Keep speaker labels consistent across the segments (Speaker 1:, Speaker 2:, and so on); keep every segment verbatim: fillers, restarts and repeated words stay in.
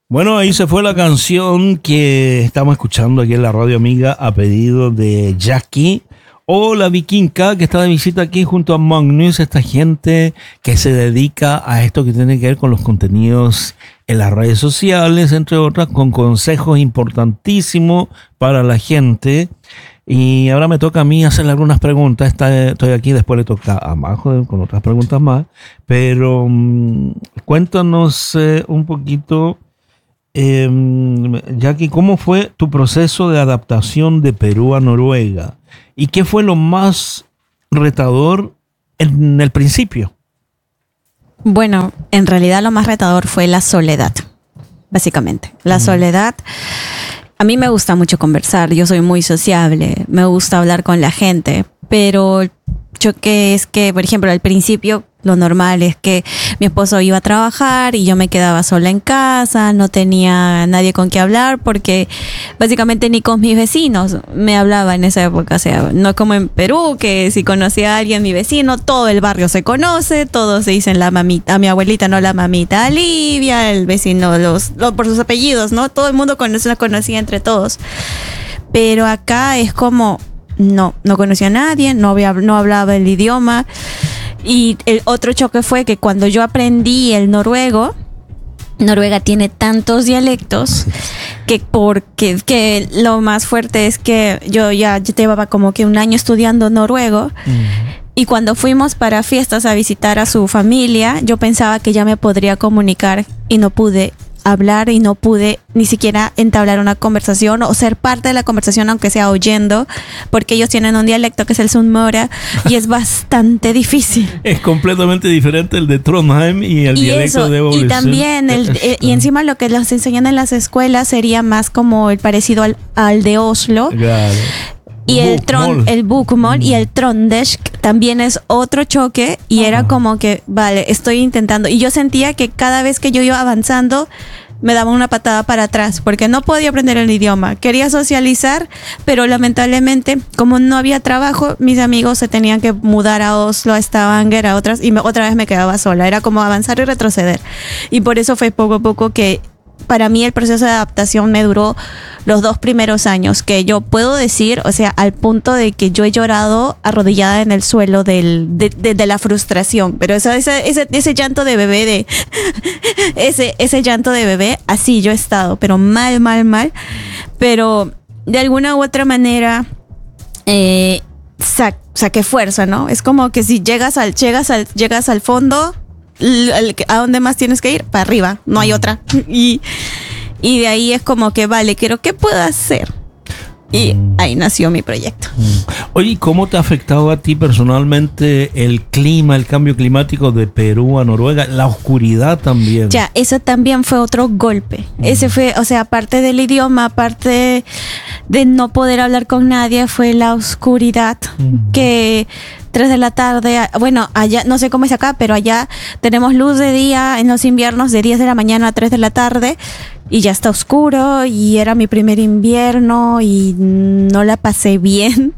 Speaker 1: Bueno, ahí se fue la canción que estamos escuchando aquí en la radio amiga a pedido de Jackie. Hola Vikinka, que está de visita aquí junto a Magnus, esta gente que se dedica a esto que tiene que ver con los contenidos en las redes sociales, entre otras, con consejos importantísimos para la gente. Y ahora me toca a mí hacerle algunas preguntas. Está, estoy aquí, después le toca a Majo con otras preguntas más. Pero um, cuéntanos eh, un poquito, eh, Jackie, ¿cómo fue tu proceso de adaptación de Perú a Noruega? ¿Y qué fue lo más retador en el principio?
Speaker 2: Bueno, en realidad lo más retador fue la soledad, básicamente. La mm. soledad. A mí me gusta mucho conversar, yo soy muy sociable, me gusta hablar con la gente, pero el choque es que, por ejemplo, al principio lo normal es que mi esposo iba a trabajar y yo me quedaba sola en casa, no tenía nadie con quien hablar porque básicamente ni con mis vecinos me hablaba en esa época. O sea, no como en Perú, que si conocía a alguien, mi vecino, todo el barrio se conoce, todos se dicen la mamita, a mi abuelita, no la mamita Olivia, el vecino los, los por sus apellidos, ¿no? Todo el mundo conoce, la conocía entre todos. Pero acá es como, no, no conocía a nadie, no, había, no hablaba el idioma. Y el otro choque fue que cuando yo aprendí el noruego, Noruega tiene tantos dialectos que porque que lo más fuerte es que yo ya yo llevaba como que un año estudiando noruego. Mm. Y cuando fuimos para fiestas a visitar a su familia, yo pensaba que ya me podría comunicar y no pude hablar y no pude ni siquiera entablar una conversación o ser parte de la conversación, aunque sea oyendo, porque ellos tienen un dialecto que es el Sunnmøre y es bastante difícil.
Speaker 1: Es completamente diferente el de Trondheim y el
Speaker 2: y
Speaker 1: dialecto
Speaker 2: eso,
Speaker 1: de Ålesund.
Speaker 2: Y también, el, el, y encima lo que nos enseñan en las escuelas sería más como el parecido al, al de Oslo.
Speaker 1: Claro.
Speaker 2: Y el tron, el Bokmål y el Trøndersk también es otro choque y era uh-huh. como que, vale, estoy intentando. Y yo sentía que cada vez que yo iba avanzando me daba una patada para atrás porque no podía aprender el idioma. Quería socializar, pero lamentablemente, como no había trabajo, mis amigos se tenían que mudar a Oslo, a Stavanger, a otras, y me, otra vez me quedaba sola. Era como avanzar y retroceder. Y por eso fue poco a poco que para mí el proceso de adaptación me duró los dos primeros años, que yo puedo decir, o sea, al punto de que yo he llorado arrodillada en el suelo del, de, de, de la frustración, pero ese, ese, ese, ese llanto de bebé, de ese, ese llanto de bebé, así yo he estado, pero mal, mal, mal, pero de alguna u otra manera eh, sa- saqué fuerza, ¿no? Es como que si llegas al, llegas al, llegas al fondo, ¿a dónde más tienes que ir? Para arriba, no hay otra. Y, y de ahí es como que, vale, quiero, ¿qué puedo hacer? Y mm. ahí nació mi proyecto.
Speaker 1: Mm. Oye, ¿cómo te ha afectado a ti personalmente el clima, el cambio climático de Perú a Noruega? La oscuridad también.
Speaker 2: Ya, eso también fue otro golpe. Mm. Ese fue, o sea, aparte del idioma, aparte de no poder hablar con nadie, fue la oscuridad. Mm. Que tres de la tarde, bueno, allá, no sé cómo es acá, pero allá tenemos luz de día en los inviernos de diez de la mañana a tres de la tarde y ya está oscuro y era mi primer invierno y no la pasé bien.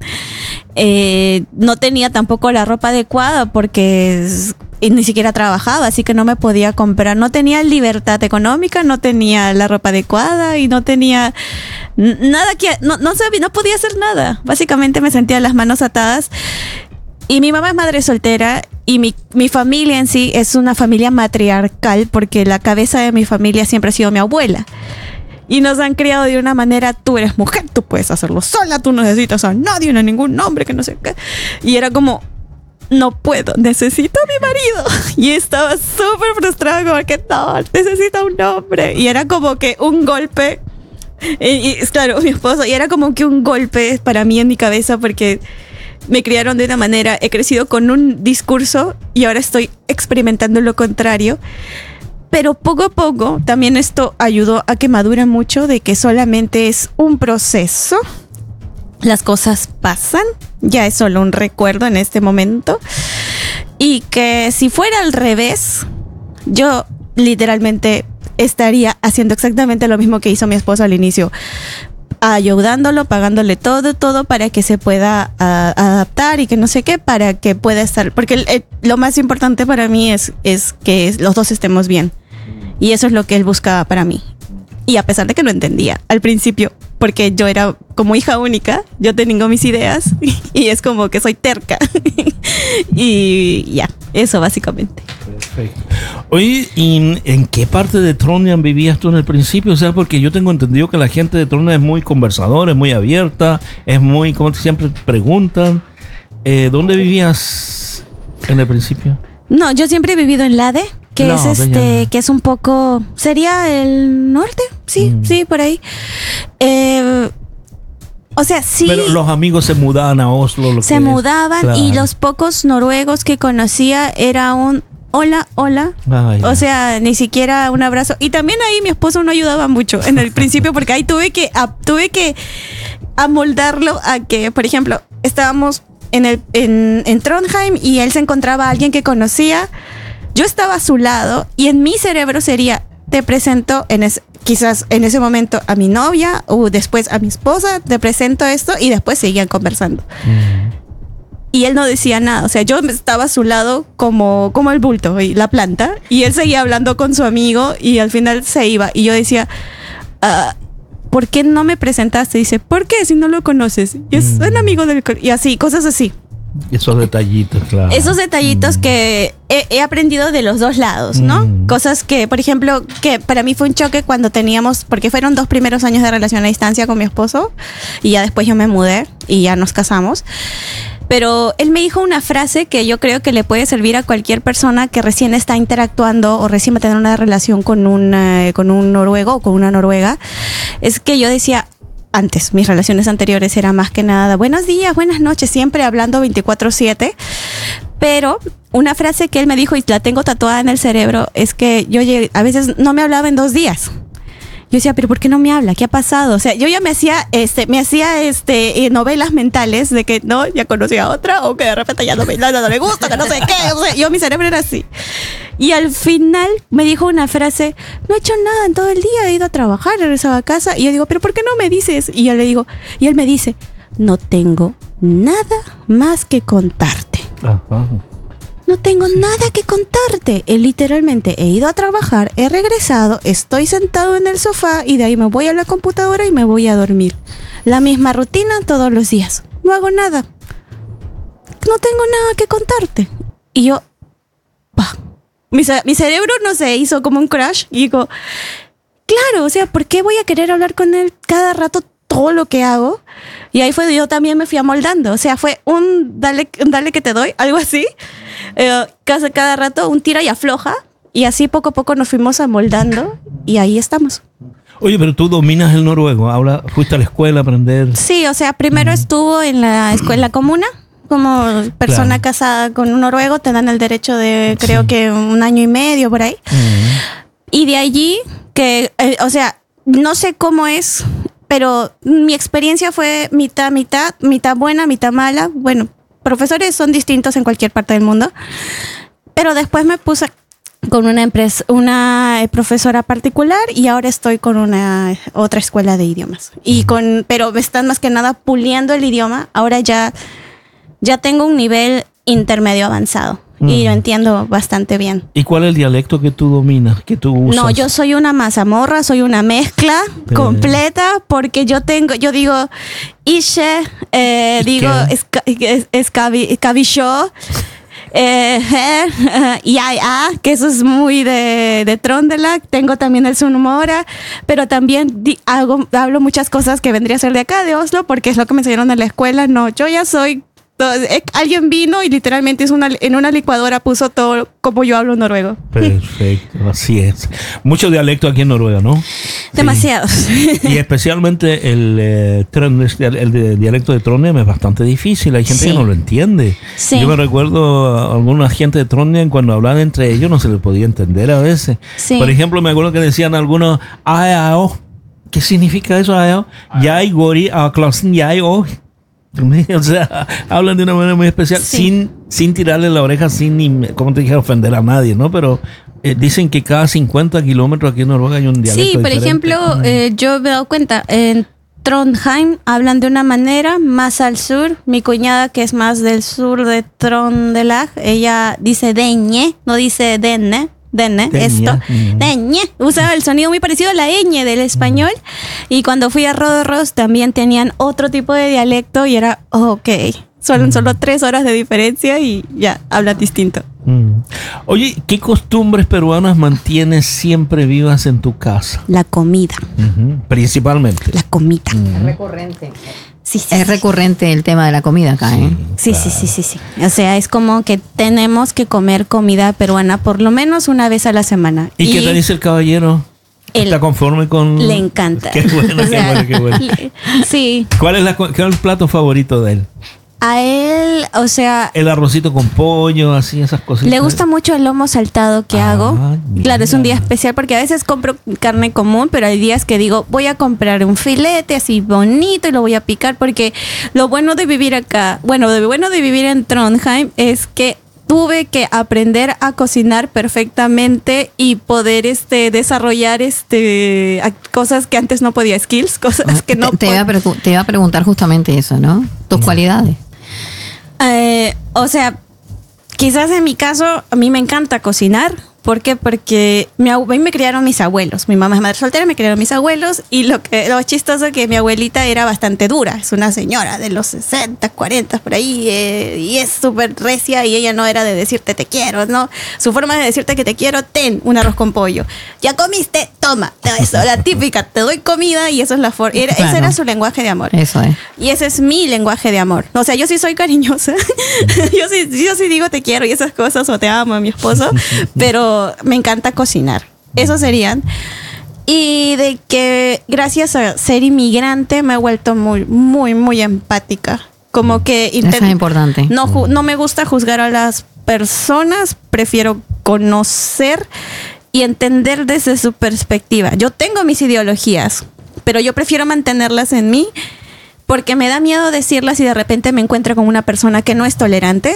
Speaker 2: Eh, no tenía tampoco la ropa adecuada porque ni siquiera trabajaba, así que no me podía comprar. No tenía libertad económica, no tenía la ropa adecuada y no tenía nada que... No, no sabía, no podía hacer nada. Básicamente me sentía las manos atadas. Y mi mamá es madre soltera y mi, mi familia en sí es una familia matriarcal porque la cabeza de mi familia siempre ha sido mi abuela. Y nos han criado de una manera, tú eres mujer, tú puedes hacerlo sola, tú no necesitas a nadie, no a ningún hombre, que no sé qué. Y era como, no puedo, necesito a mi marido. Y estaba súper frustrada porque no, necesito a un hombre. Y era como que un golpe, y, y claro, mi esposo, y era como que un golpe para mí en mi cabeza porque... me criaron de una manera, he crecido con un discurso y ahora estoy experimentando lo contrario. Pero poco a poco también esto ayudó a que madure mucho de que solamente es un proceso. Las cosas pasan, ya es solo un recuerdo en este momento. Y que si fuera al revés, yo literalmente estaría haciendo exactamente lo mismo que hizo mi esposo al inicio. Ayudándolo, pagándole todo, todo para que se pueda uh, adaptar y que no sé qué, para que pueda estar, porque el, el, lo más importante para mí es, es que los dos estemos bien y eso es lo que él buscaba para mí. Y a pesar de que no entendía al principio, porque yo era como hija única, yo tengo mis ideas y es como que soy terca. Y ya, eso básicamente.
Speaker 1: Perfecto. Oye, ¿y en qué parte de Trondheim vivías tú en el principio? O sea, porque yo tengo entendido que la gente de Trondheim es muy conversadora, es muy abierta, es muy, como siempre preguntan. Eh, ¿Dónde vivías en el principio?
Speaker 2: No, yo siempre he vivido en Lade, que
Speaker 1: No,
Speaker 2: es este,
Speaker 1: ya.
Speaker 2: que es un poco, sería el norte, sí,
Speaker 1: Mm.
Speaker 2: sí, por ahí. Eh, o sea, sí.
Speaker 1: Pero los amigos se mudaban a Oslo. Lo
Speaker 2: se
Speaker 1: que
Speaker 2: mudaban
Speaker 1: es, claro.
Speaker 2: y los pocos noruegos que conocía era un hola, hola.
Speaker 1: Ay,
Speaker 2: O sea, ni siquiera un abrazo. Y también ahí mi esposo no ayudaba mucho en el principio porque ahí tuve que, a, tuve que amoldarlo a que, por ejemplo, estábamos en, el, en, en Trondheim y él se encontraba a alguien que conocía. Yo estaba a su lado y en mi cerebro sería, te presento en es, quizás en ese momento a mi novia o después a mi esposa, te presento esto y después seguían conversando.
Speaker 1: Mm.
Speaker 2: Y él no decía nada, o sea, yo estaba a su lado como, como el bulto y la planta y él seguía hablando con su amigo y al final se iba y yo decía, ah, ¿por qué no me presentaste? Dice, ¿por qué? Si no lo conoces. Y es
Speaker 1: Mm.
Speaker 2: un amigo del... co-". Y así, cosas así.
Speaker 1: Esos detallitos, claro.
Speaker 2: Esos detallitos
Speaker 1: Mm.
Speaker 2: que he, he aprendido de los dos lados, ¿no?
Speaker 1: Mm.
Speaker 2: Cosas que, por ejemplo, que para mí fue un choque cuando teníamos, porque fueron dos primeros años de relación a distancia con mi esposo y ya después yo me mudé y ya nos casamos. Pero él me dijo una frase que yo creo que le puede servir a cualquier persona que recién está interactuando o recién va a tener una relación con un, eh, con un noruego o con una noruega. Es que yo decía, antes, mis relaciones anteriores era más que nada, buenos días, buenas noches, siempre hablando veinticuatro siete. Pero una frase que él me dijo y la tengo tatuada en el cerebro es que yo llegué, a veces no me hablaba en dos días. Yo decía, pero ¿por qué no me habla? ¿Qué ha pasado? O sea, yo ya me hacía, este, me hacía, este, eh, novelas mentales de que no, ya conocí a otra o que de repente ya no me, no, no, no me gusta, que no sé qué. O sea, yo mi cerebro era así. Y al final me dijo una frase, no he hecho nada en todo el día, he ido a trabajar, he regresado a casa. Y yo digo, pero ¿por qué no me dices? Y yo le digo, y él me dice, no tengo nada más que contarte.
Speaker 1: Ajá.
Speaker 2: No tengo nada que contarte. Eh, literalmente he ido a trabajar, he regresado, estoy sentado en el sofá y de ahí me voy a la computadora y me voy a dormir. La misma rutina todos los días. No hago nada. No tengo nada que contarte. Y yo, pa. Mi, ce- mi cerebro, no sé, hizo como un crash y digo, claro, o sea, ¿por qué voy a querer hablar con él cada rato todo lo que hago? Y ahí fue donde yo también me fui amoldando. O sea, fue un dale, un dale que te doy, algo así. Eh, cada, cada rato un tira y afloja. Y así poco a poco nos fuimos amoldando. Y ahí estamos.
Speaker 1: Oye, pero tú dominas el noruego. Habla, fuiste a la escuela a aprender.
Speaker 2: Sí, o sea, primero estuvo en la escuela comuna. Como persona
Speaker 1: Claro.
Speaker 2: casada con un noruego, te dan el derecho de, creo
Speaker 1: Sí.
Speaker 2: que un año y medio por ahí.
Speaker 1: Mm.
Speaker 2: Y de allí, que, eh, o sea, no sé cómo es, pero mi experiencia fue mitad, mitad, mitad buena, mitad mala. Bueno, profesores son distintos en cualquier parte del mundo. Pero después me puse con una empresa, una eh, profesora particular y ahora estoy con una otra escuela de idiomas. Y con, pero me están más que nada puliendo el idioma. Ahora ya, ya tengo un nivel intermedio avanzado. Y
Speaker 1: Mm.
Speaker 2: lo entiendo bastante bien.
Speaker 1: ¿Y cuál es el dialecto que tú dominas, que tú usas?
Speaker 2: No, yo soy una mazamorra, soy una mezcla
Speaker 1: Sí.
Speaker 2: completa porque yo tengo, yo digo, Ishe, eh,
Speaker 1: ¿Y
Speaker 2: digo,
Speaker 1: qué?
Speaker 2: esca- es- escabi- escabilló, eh, her, eh, ya, ya, que eso es muy de, de Trøndelag. Tengo también el Sunnmøre, pero también di- hago, hablo muchas cosas que vendría a ser de acá, de Oslo, porque es lo que me enseñaron en la escuela. No, yo ya soy... eh, Alguien vino y literalmente es una, en una licuadora puso todo como yo hablo noruego.
Speaker 1: Perfecto, así es. Mucho dialecto aquí en Noruega, ¿no?
Speaker 2: Demasiados.
Speaker 1: Sí. Y especialmente el, eh, trøndersk, el de- dialecto de Trondheim es bastante difícil. Hay gente
Speaker 2: Sí.
Speaker 1: que no lo entiende.
Speaker 2: Sí.
Speaker 1: Yo me recuerdo a alguna gente de Trondheim cuando hablaban entre ellos no se les podía entender a veces.
Speaker 2: Sí.
Speaker 1: Por ejemplo, me acuerdo que decían algunos "Aao". ¿Qué significa eso, "Aao"? "Jeg går i A-klassen, jeg òg". O sea, hablan de una manera muy especial,
Speaker 2: Sí.
Speaker 1: sin, sin tirarle la oreja, sin, ni, como te dije, ofender a nadie, ¿no? Pero eh, dicen que cada cincuenta kilómetros aquí en Noruega hay un dialecto
Speaker 2: Sí, por
Speaker 1: diferente.
Speaker 2: ejemplo, eh, yo me he dado cuenta, en Trondheim hablan de una manera, más al sur, mi cuñada que es más del sur de Trøndelag, ella dice deñe, no dice denne, Denne,
Speaker 1: Deña.
Speaker 2: esto.
Speaker 1: Mm.
Speaker 2: Deñe. Usaba el sonido muy parecido a la ñ del español. Y cuando fui a Rodorros también tenían otro tipo de dialecto y era, oh, ok, son solo tres horas de diferencia y ya, hablas distinto.
Speaker 1: Mm. Oye, ¿qué costumbres peruanas mantienes siempre vivas en tu casa?
Speaker 2: La comida.
Speaker 1: Ujú, principalmente.
Speaker 2: La comida.
Speaker 3: Es recurrente.
Speaker 2: Sí, sí,
Speaker 3: Es
Speaker 2: sí.
Speaker 3: recurrente el tema de la comida acá, ¿eh?
Speaker 2: Sí, sí, sí, sí, sí. O sea, es como que tenemos que comer comida peruana por lo menos una vez a la semana.
Speaker 1: ¿Y, qué te dice el caballero?
Speaker 2: Él-
Speaker 1: ¿Está conforme con...?
Speaker 2: Le encanta.
Speaker 1: Qué bueno,
Speaker 2: O
Speaker 1: qué
Speaker 2: sea,
Speaker 1: bueno, qué bueno.
Speaker 2: le- Sí,
Speaker 1: ¿Cuál es, la, cuál es el plato favorito de él?
Speaker 2: a él, o sea,
Speaker 1: El arrocito con pollo, así, esas cositas.
Speaker 2: le gusta mucho el lomo saltado que
Speaker 1: Ah,
Speaker 2: hago.
Speaker 1: mira.
Speaker 2: Claro, es un día especial porque a veces compro carne común, pero hay días que digo, voy a comprar un filete así bonito y lo voy a picar porque lo bueno de vivir acá, bueno, lo bueno de vivir en Trondheim es que tuve que aprender a cocinar perfectamente y poder este desarrollar este a- cosas que antes no podía, skills, cosas que no
Speaker 3: te, te,
Speaker 2: pod-
Speaker 3: iba a precu- te iba a preguntar justamente eso, ¿no? Tus cualidades.
Speaker 2: Eh, o sea, quizás en mi caso, a mí me encanta cocinar. ¿Por qué? Porque mi abu- a mí me criaron mis abuelos. Mi mamá es madre soltera, me criaron mis abuelos. Y lo que lo chistoso es que mi abuelita era bastante dura. Es una señora de los sesenta, cuarenta, por ahí. eh, y es súper recia y ella no era de decirte te quiero, ¿no? Su forma de decirte que te quiero, ten un arroz con pollo. ¿Ya comiste? Toma. Eso, la típica, te doy comida y eso es la forma. Ese
Speaker 3: Claro.
Speaker 2: era su lenguaje de amor.
Speaker 3: Eso es.
Speaker 2: Y ese es mi lenguaje de amor. O sea, yo sí soy cariñosa. yo, sí, yo sí digo te quiero y esas cosas o te amo a mi esposo. Pero me encanta cocinar. Eso serían. Y de que gracias a ser inmigrante me he vuelto muy, muy, muy empática. Como que
Speaker 3: Eso
Speaker 2: intent-
Speaker 3: es importante.
Speaker 2: no, ju- no me gusta juzgar a las personas. Prefiero conocer y entender desde su perspectiva. Yo tengo mis ideologías, pero yo prefiero mantenerlas en mí porque me da miedo decirlas y de repente me encuentro con una persona que no es tolerante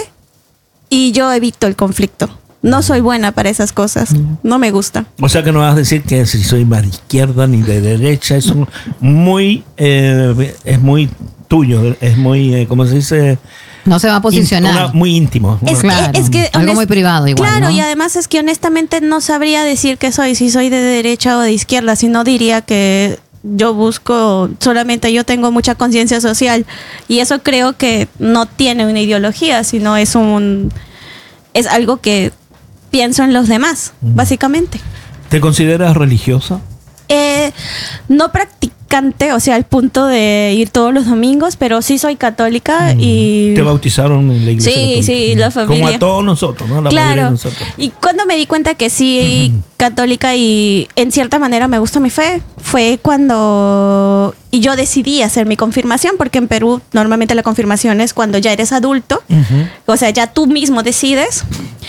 Speaker 2: y yo evito el conflicto. No soy buena para esas cosas. No me gusta.
Speaker 1: O sea que no vas a decir que si soy más de izquierda ni de derecha. Es un muy, eh, es muy tuyo. Es muy, eh, ¿cómo se dice?
Speaker 3: No se va a posicionar.
Speaker 1: Una- muy íntimo.
Speaker 2: Es
Speaker 3: Claro.
Speaker 2: que, es que
Speaker 3: Algo
Speaker 2: honest-
Speaker 3: muy privado igual,
Speaker 2: Claro,
Speaker 3: ¿no?
Speaker 2: y además es que honestamente no sabría decir que soy, si soy de derecha o de izquierda, si no diría que yo busco, solamente yo tengo mucha conciencia social y eso creo que no tiene una ideología, sino es un, es algo que pienso en los demás, básicamente.
Speaker 1: ¿Te consideras religiosa?
Speaker 2: Eh, no practicante, o sea, al punto de ir todos los domingos, pero sí soy católica y...
Speaker 1: ¿Te bautizaron en la iglesia
Speaker 2: Sí,
Speaker 1: católica?
Speaker 2: sí, la familia.
Speaker 1: Como a todos nosotros, ¿no? La mayoría de
Speaker 2: Claro.
Speaker 1: nosotros.
Speaker 2: Y cuando me di cuenta que sí, católica y en cierta manera me gusta mi fe, fue cuando y yo decidí hacer mi confirmación, porque en Perú normalmente la confirmación es cuando ya eres adulto,
Speaker 1: Ujú.
Speaker 2: o sea, ya tú mismo decides.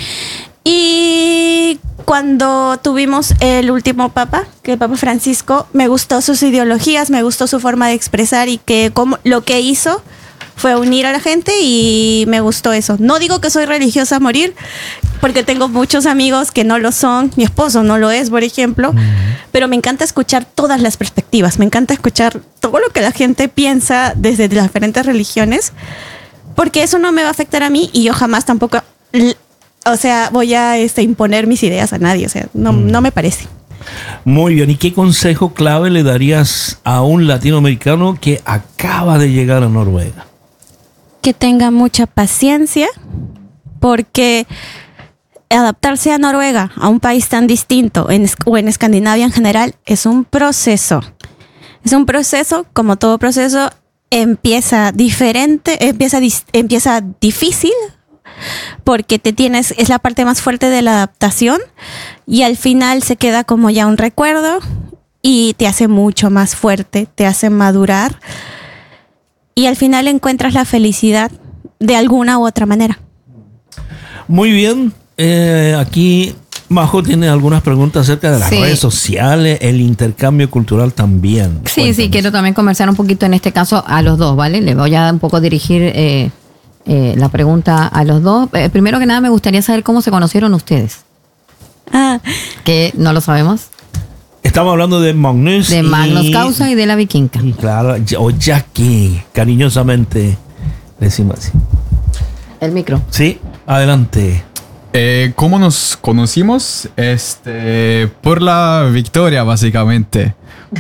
Speaker 2: Y cuando tuvimos el último papa, que el Papa Francisco, me gustó sus ideologías, me gustó su forma de expresar y que como, lo que hizo fue unir a la gente y me gustó eso. No digo que soy religiosa a morir, porque tengo muchos amigos que no lo son, mi esposo no lo es, por ejemplo, pero me encanta escuchar todas las perspectivas, me encanta escuchar todo lo que la gente piensa desde las diferentes religiones, porque eso no me va a afectar a mí y yo jamás tampoco... l- O sea, voy a este, imponer mis ideas a nadie. O sea, no, no me parece.
Speaker 1: Muy bien. ¿Y qué consejo clave le darías a un latinoamericano que acaba de llegar a Noruega?
Speaker 2: Que tenga mucha paciencia, porque adaptarse a Noruega, a un país tan distinto, en, es- o en Escandinavia en general, es un proceso. Es un proceso, como todo proceso, empieza diferente, empieza, dis- empieza difícil, porque te tienes, es la parte más fuerte de la adaptación y al final se queda como ya un recuerdo y te hace mucho más fuerte, te hace madurar y al final encuentras la felicidad de alguna u otra manera.
Speaker 1: Muy bien. Eh, aquí Majo tiene algunas preguntas acerca de las
Speaker 3: Sí.
Speaker 1: redes sociales, el intercambio cultural también.
Speaker 3: Sí, sí,
Speaker 1: Cuéntanos.
Speaker 3: quiero también conversar un poquito en este caso a los dos, ¿vale? Le voy a un poco dirigir eh, eh, la pregunta a los dos. Eh, primero que nada, me gustaría saber cómo se conocieron ustedes,
Speaker 2: Ah,
Speaker 3: que no lo sabemos,
Speaker 1: Estamos hablando de Magnus.
Speaker 3: de
Speaker 1: y-
Speaker 3: Magnus Causa y de la Vikinga.
Speaker 1: y claro, o Jackie, cariñosamente decimos así.
Speaker 3: El micro.
Speaker 1: Sí, adelante.
Speaker 4: Eh, ¿Cómo nos conocimos? Este, por la Victoria, básicamente.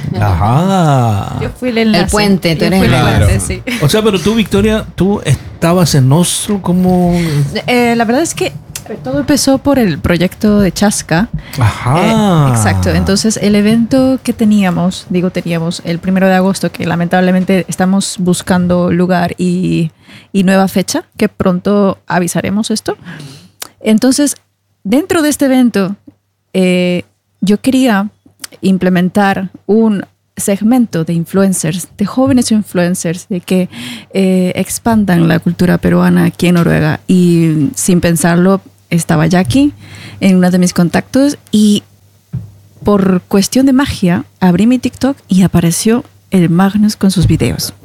Speaker 1: Ajá.
Speaker 2: Yo fui el enlace.
Speaker 3: El puente, tú
Speaker 2: Yo
Speaker 3: eres
Speaker 2: fui
Speaker 3: el
Speaker 2: el
Speaker 4: Claro.
Speaker 2: puente, sí.
Speaker 1: O sea, pero tú, Victoria, tú estabas en Oslo como...
Speaker 5: Eh, la verdad es que todo empezó por el proyecto de Chasca.
Speaker 1: Ajá.
Speaker 5: Eh, exacto. Entonces, el evento que teníamos, digo teníamos, el primero de agosto, que lamentablemente estamos buscando lugar y, y nueva fecha, que pronto avisaremos esto. Entonces, dentro de este evento, eh, yo quería implementar un segmento de influencers, de jóvenes influencers, de que eh, expandan la cultura peruana aquí en Noruega. Y sin pensarlo, estaba Jackie en uno de mis contactos y por cuestión de magia abrí mi TikTok y apareció el Magnus con sus videos.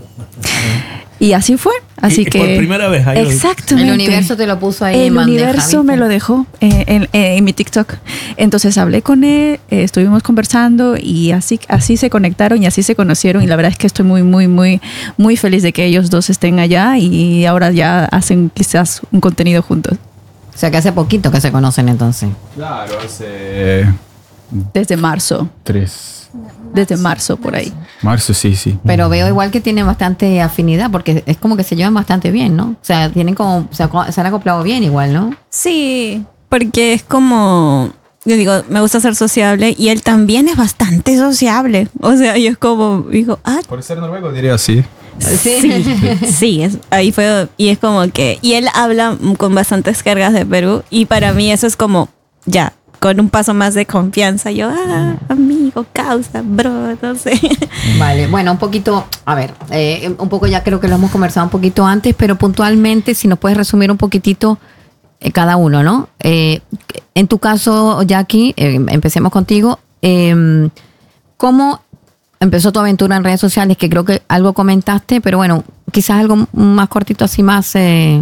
Speaker 5: Y así fue. Así
Speaker 1: Y- y
Speaker 5: que
Speaker 1: por primera vez ahí lo-
Speaker 5: exactamente.
Speaker 3: El universo te lo puso ahí
Speaker 5: El
Speaker 3: en bandeja,
Speaker 5: universo
Speaker 3: ¿viste?
Speaker 5: me lo dejó eh, en, eh, en mi TikTok. Entonces hablé con él, eh, estuvimos conversando y así, así se conectaron y así se conocieron. Y la verdad es que estoy muy, muy, muy, muy feliz de que ellos dos estén allá y ahora ya hacen quizás un contenido juntos.
Speaker 3: O sea, que hace poquito que se conocen entonces.
Speaker 4: Claro, hace
Speaker 5: Desde marzo,
Speaker 4: tres.
Speaker 5: desde marzo por ahí.
Speaker 4: Marzo, sí, sí.
Speaker 3: Pero veo igual que tienen bastante afinidad porque es como que se llevan bastante bien, ¿no? O sea, tienen como, se, aco- se han acoplado bien igual, ¿no?
Speaker 2: Sí, porque es como, yo digo, me gusta ser sociable y él también es bastante sociable. O sea, yo es como, digo, ah,
Speaker 4: Por ser noruego diría sí.
Speaker 2: sí, sí, es, ahí fue, y es como que, y él habla con bastantes cargas de Perú y para mí eso es como, ya, con un paso más de confianza, yo, ah, amigo, causa, bro, no sé.
Speaker 3: Vale, bueno, un poquito, a ver, eh, un poco ya creo que lo hemos conversado un poquito antes, pero puntualmente, si nos puedes resumir un poquitito eh, cada uno, ¿no? Eh, en tu caso, Jackie, eh, empecemos contigo. Eh, ¿Cómo empezó tu aventura en redes sociales? Que creo que algo comentaste, pero bueno, quizás algo más cortito, así más, eh,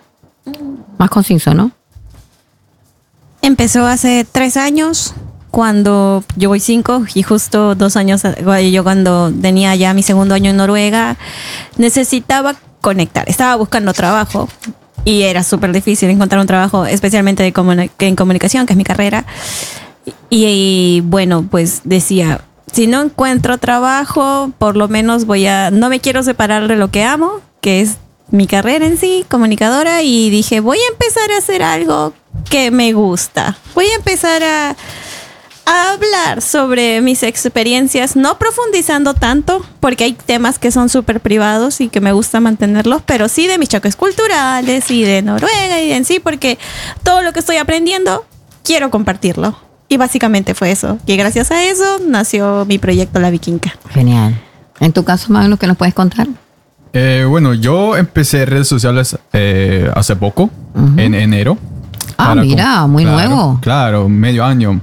Speaker 3: más conciso, ¿no?
Speaker 2: Empezó hace tres años, cuando yo voy cinco, y justo dos años, yo cuando tenía ya mi segundo año en Noruega, necesitaba conectar. Estaba buscando trabajo y era súper difícil encontrar un trabajo, especialmente de comuni- en comunicación, que es mi carrera. Y, y bueno, pues decía, si no encuentro trabajo, por lo menos voy a, no me quiero separar de lo que amo, que es mi carrera en sí, comunicadora, y dije, voy a empezar a hacer algo que me gusta. Voy a empezar a, a hablar sobre mis experiencias, no profundizando tanto, porque hay temas que son súper privados y que me gusta mantenerlos, pero sí de mis choques culturales y de Noruega y en sí, porque todo lo que estoy aprendiendo, quiero compartirlo. Y básicamente fue eso, que gracias a eso nació mi proyecto La Vikinga.
Speaker 3: Genial. En tu caso, Magnus, ¿qué nos puedes contar?
Speaker 4: Eh, bueno, yo empecé redes sociales eh, hace poco,
Speaker 3: Ujú.
Speaker 4: en enero.
Speaker 3: Ah,
Speaker 4: Para
Speaker 3: mira,
Speaker 4: com-
Speaker 3: muy
Speaker 4: claro,
Speaker 3: nuevo.
Speaker 4: Claro, medio año.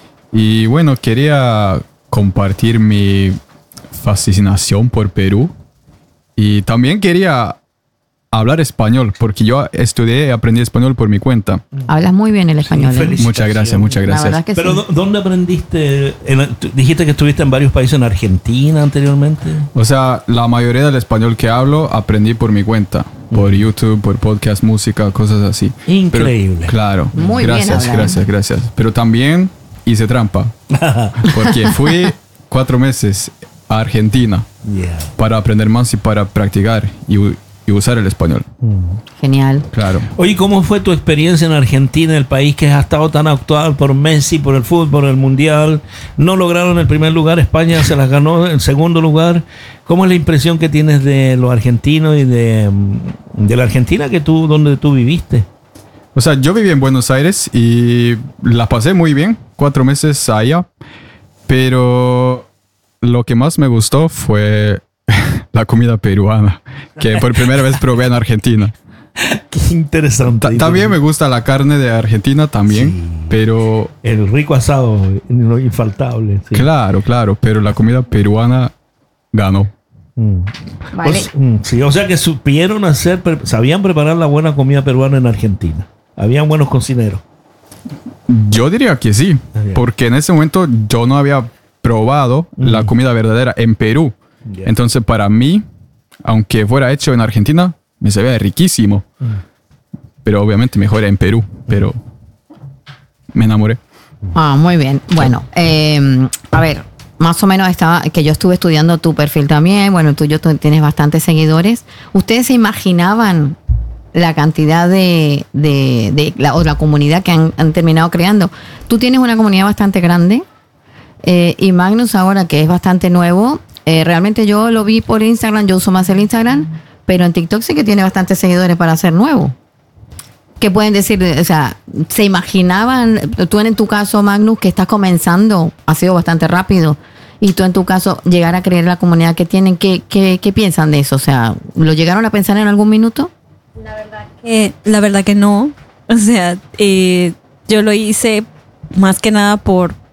Speaker 4: Y bueno, quería compartir mi fascinación por Perú. Y también quería hablar español, porque yo estudié y aprendí español por mi cuenta.
Speaker 3: Hablas muy bien el español. ¿eh?
Speaker 1: feliz.
Speaker 4: Muchas gracias, muchas
Speaker 3: La
Speaker 4: gracias.
Speaker 3: verdad que
Speaker 1: Pero
Speaker 3: sí.
Speaker 1: ¿dó- ¿dónde aprendiste? En- tú dijiste que estuviste en varios países, en Argentina anteriormente.
Speaker 4: O sea, la mayoría del español que hablo aprendí por mi cuenta, por YouTube, por podcast, música, cosas así.
Speaker 1: Increíble.
Speaker 4: Pero, claro.
Speaker 3: Muy bien
Speaker 4: gracias,
Speaker 3: hablado.
Speaker 4: gracias, gracias. Pero también hice trampa, porque fui cuatro meses a Argentina
Speaker 1: Yeah.
Speaker 4: para aprender más y para practicar y, u- y usar el español.
Speaker 3: Genial.
Speaker 4: Claro.
Speaker 1: Oye, ¿cómo fue tu experiencia en Argentina, el país que ha estado tan actual por Messi, por el fútbol, por el mundial? No lograron el primer lugar, España se las ganó en segundo lugar. ¿Cómo es la impresión que tienes de los argentinos y de, mm, de la Argentina que tú, donde tú viviste?
Speaker 4: O sea, yo viví en Buenos Aires y la pasé muy bien, cuatro meses allá, pero lo que más me gustó fue la comida peruana, que por primera vez probé en Argentina.
Speaker 1: Qué interesante.
Speaker 4: Ta- también me gusta la carne de Argentina también,
Speaker 1: Sí.
Speaker 4: pero
Speaker 1: El rico asado, no, infaltable. Sí.
Speaker 4: claro, claro, pero la comida peruana ganó.
Speaker 1: Mm.
Speaker 3: Vale.
Speaker 1: O s- mm, sí, o sea que supieron hacer, pre- sabían preparar la buena comida peruana en Argentina. Habían buenos cocineros.
Speaker 4: Yo diría que sí,
Speaker 1: Ah, ya.
Speaker 4: porque en ese momento yo no había probado la comida verdadera en Perú.
Speaker 1: Ya.
Speaker 4: Entonces, para mí, aunque fuera hecho en Argentina, me sabía riquísimo. Pero obviamente mejor en Perú. Pero me enamoré.
Speaker 3: Ah, muy bien. Bueno, eh, a ver, más o menos estaba, que yo estuve estudiando tu perfil también. Bueno, tú, yo, tú tienes bastantes seguidores. ¿Ustedes se imaginaban la cantidad de, de, de la, o la comunidad que han, han terminado creando? Tú tienes una comunidad bastante grande eh, y Magnus ahora, que es bastante nuevo, eh, realmente yo lo vi por Instagram, yo uso más el Instagram, pero en TikTok sí que tiene bastantes seguidores para ser nuevo. ¿Qué pueden decir? O sea, ¿se imaginaban, tú en tu caso, Magnus, que estás comenzando, ha sido bastante rápido, y tú en tu caso, llegar a creer la comunidad que tienen, ¿qué, qué, qué piensan de eso? O sea, ¿lo llegaron a pensar en algún minuto?
Speaker 2: La verdad que, la verdad que no. O sea, eh, yo lo hice más que nada por